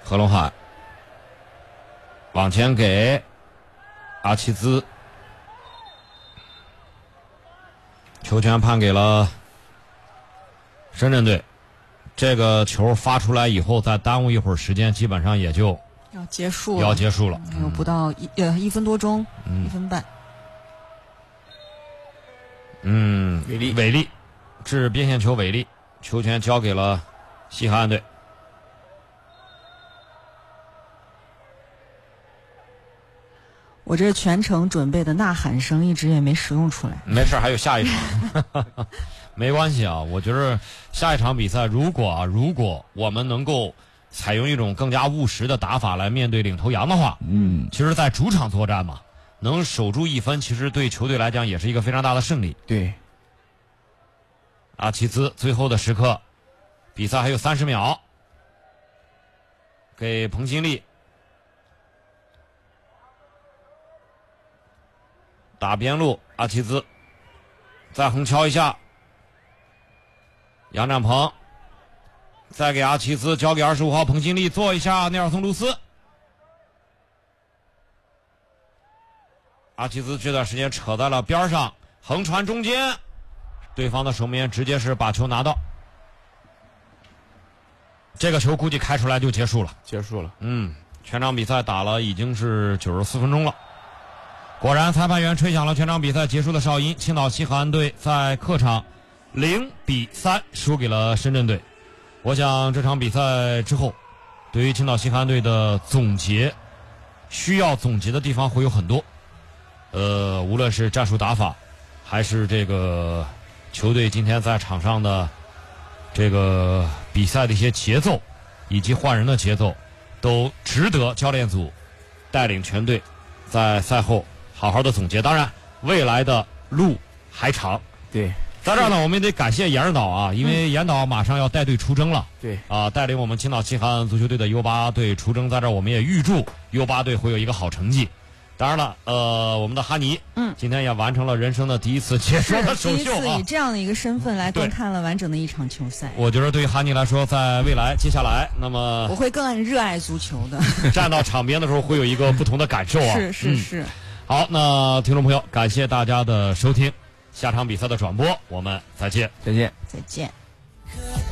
贺龙海往前给阿齐兹，球权判给了深圳队。这个球发出来以后，再耽误一会儿时间，基本上也就要结束了，有不到1分多钟，1分半。 韦利掷边线球，韦利球权交给了西海岸队。 我这全程准备的呐喊声一直也没使用出来。 没事，还有下一场，没关系啊。我觉得下一场比赛，如果我们能够采用一种更加务实的打法来面对领头羊的话，其实，在主场作战嘛，能守住1分，其实对球队来讲也是一个非常大的胜利。 对， 阿齐兹最后的时刻，比赛还有30秒，给彭新丽打边路，阿齐兹再横敲一下，杨占鹏再给阿齐兹交给25号彭新丽做一下内尔松卢斯。阿齐兹这段时间扯在了边上，横传中间，对方的守门员直接是把球拿到。这个球估计开出来就结束了。全场比赛打了已经是94分钟了。果然，裁判员吹响了全场比赛结束的哨音。青岛西海岸队在客场0-3输给了深圳队。我想这场比赛之后，对于青岛西海岸队的总结，需要总结的地方会有很多。无论是战术打法，还是这个球队今天在场上的这个比赛的一些节奏，以及换人的节奏，都值得教练组带领全队在赛后好好的总结。当然，未来的路还长。 对， 在这儿呢，我们也得感谢严指导啊，因为严导马上要带队出征了。 对啊，带领我们青岛西海岸足球队的 U8队出征，在这儿我们也预祝 U8队会有一个好成绩。当然了，我们的哈尼，今天也完成了人生的第一次解说的首秀啊， 第一次以这样的一个身份来观看了完整的一场球赛。 我觉得对于哈尼来说，在未来接下来，那么我会更热爱足球的。 站到场边的时候，会有一个不同的感受啊。 是。 好，那听众朋友，感谢大家的收听，下场比赛的转播，我们再见。 再见。